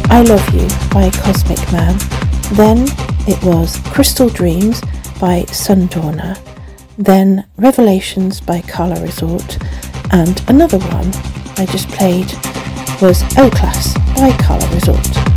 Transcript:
I Love You by Cosmic Man. Then it was Crystal Dreams by Sundawner. Then Revelations by Carla Resort. And another one I just played was O-Class by Carla Resort.